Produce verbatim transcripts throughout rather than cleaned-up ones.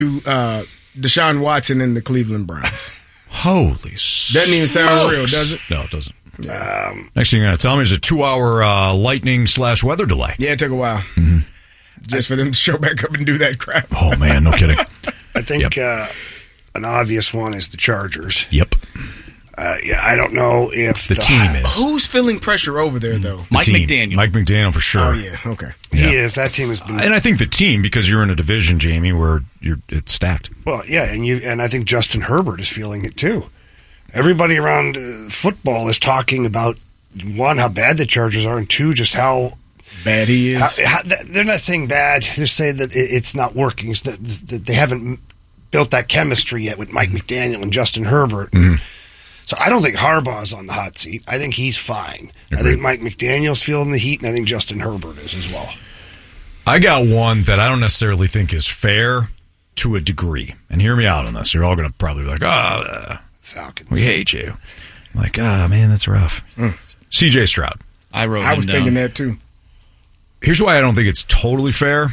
uh, Deshaun Watson and the Cleveland Browns. Holy Doesn't even sound smokes. real, does it? No, it doesn't. Yeah. Um, Next thing you're going to tell me is a two-hour uh, lightning slash weather delay. Yeah, it took a while. Mm-hmm. Just for them to show back up and do that crap. Oh, man, no kidding. I think Yep. uh, an obvious one is the Chargers. Yep. Uh, yeah, I don't know if The team is. Who's feeling pressure over there, though? The Mike team. McDaniel. Mike McDaniel for sure. Oh, yeah, okay. He Yeah. is. That team has been. And I think the team, because you're in a division, Jamie, where you're it's stacked. Well, yeah, and you and I think Justin Herbert is feeling it too. Everybody around uh, football is talking about one, how bad the Chargers are, and two, just how Bad he is. how, how, they're not saying bad. They're saying that it, it's not working. It's that, that they haven't built that chemistry yet with Mike McDaniel and Justin Herbert. Mm-hmm. So I don't think Harbaugh's on the hot seat. I think he's fine. I Agreed. think Mike McDaniel's feeling the heat, and I think Justin Herbert is as well. I got one that I don't necessarily think is fair to a degree. And hear me out on this. You're all going to probably be like, oh, uh, Falcons. we hate you. I'm like, ah, oh, man, that's rough. Mm. C J Stroud. I wrote I him was down. thinking that, too. Here's why I don't think it's totally fair.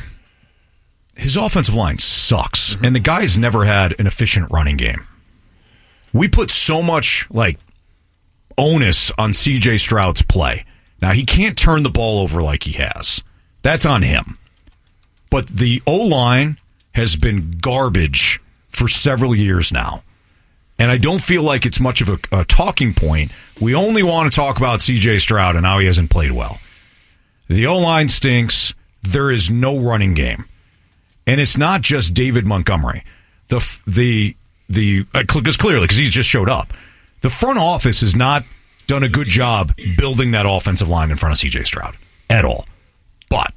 His offensive line sucks, Mm-hmm. and the guy's never had an efficient running game. We put so much like onus on C J Stroud's play. Now, he can't turn the ball over like he has. That's on him. But the O-line has been garbage for several years now. And I don't feel like it's much of a, a talking point. We only want to talk about C J Stroud and how he hasn't played well. The O-line stinks. There is no running game. And it's not just David Montgomery. The the the because clearly, because he's just showed up. The front office has not done a good job building that offensive line in front of C J Stroud at all. But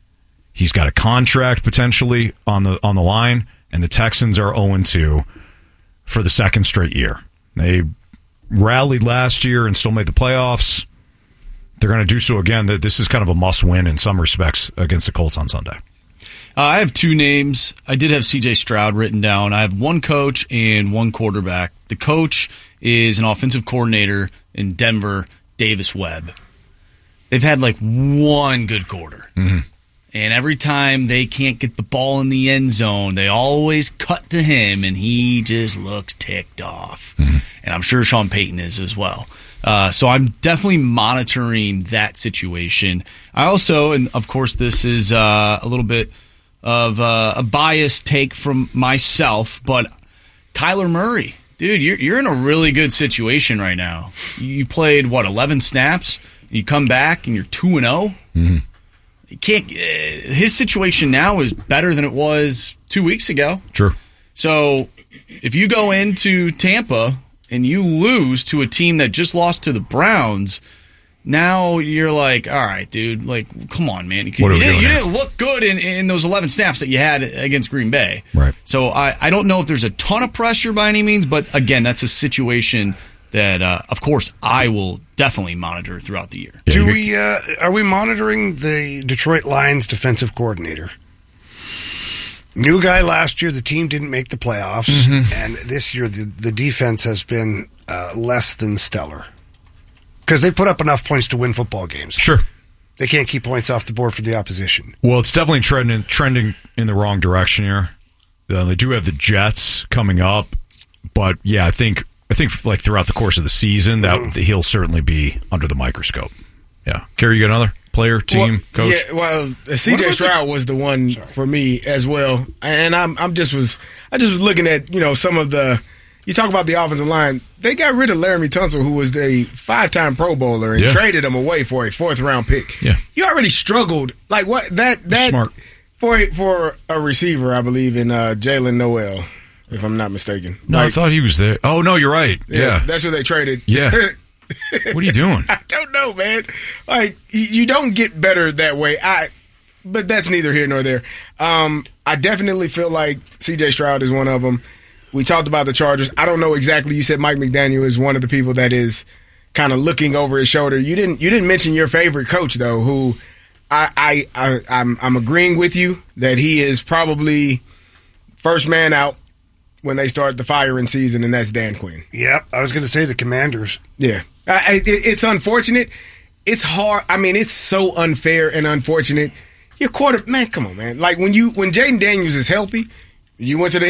he's got a contract potentially on the on the line, and the Texans are oh and two for the second straight year. They rallied last year and still made the playoffs. They're going to do so again. This is kind of a must-win in some respects against the Colts on Sunday. Uh, I have two names. I did have C J Stroud written down. I have one coach and one quarterback. The coach is an offensive coordinator in Denver, Davis Webb. They've had like one good quarter. Mm-hmm. And every time they can't get the ball in the end zone, they always cut to him, and he just looks ticked off. Mm-hmm. And I'm sure Sean Payton is as well. Uh, so I'm definitely monitoring that situation. I also, and of course this is uh, a little bit of uh, a biased take from myself, but Kyler Murray, dude, you're you're in a really good situation right now. You played, what, eleven snaps? You come back and you're two and oh? Mm-hmm. You can't. Uh, his situation now is better than it was two weeks ago. Sure. So if you go into Tampa and you lose to a team that just lost to the Browns, now you're like, all right, dude, like, come on, man. You, What are we you, didn't, doing you here? didn't look good in, in those eleven snaps that you had against Green Bay. Right. So I, I don't know if there's a ton of pressure by any means, but again, that's a situation that, uh, of course, I will definitely monitor throughout the year. Yeah, Do you- we? Uh, are we monitoring the Detroit Lions defensive coordinator? New guy last year. The team didn't make the playoffs, Mm-hmm. and this year the the defense has been uh, less than stellar because they put up enough points to win football games. Sure. They can't keep points off the board for the opposition. Well, it's definitely trending trending in the wrong direction here. Uh, they do have the Jets coming up, but yeah, I think I think like throughout the course of the season that Mm-hmm. he'll certainly be under the microscope. Yeah, Kerry, you got another player, team, well, coach? Yeah, well, C What J about Stroud was the one for me as well, and I'm I'm just was I just was looking at you know some of the you talk about the offensive line. They got rid of Laramie Tunsil, who was a five-time Pro Bowler, and Yeah. traded him away for a fourth-round pick. Yeah. You already struggled like what that that Smart. for for a receiver, I believe in uh, Jalen Noel, if I'm not mistaken. No, I Like, thought he was there. Oh no, you're right. Yeah, that's who they traded. Yeah. What are you doing? I don't know, man. Like you you don't get better that way. I, but that's neither here nor there. Um, I definitely feel like C J Stroud is one of them. We talked about the Chargers. I don't know exactly. You said Mike McDaniel is one of the people that is kind of looking over his shoulder. You didn't. You didn't mention your favorite coach though, who I, I, I I'm I'm agreeing with you that he is probably first man out when they start the firing season, and that's Dan Quinn. Yep, I was going to say the Commanders. Yeah. I, it, it's unfortunate. It's hard. I mean, it's so unfair and unfortunate. Your quarter, man, come on, man. Like when you when Jaden Daniels is healthy, You went to the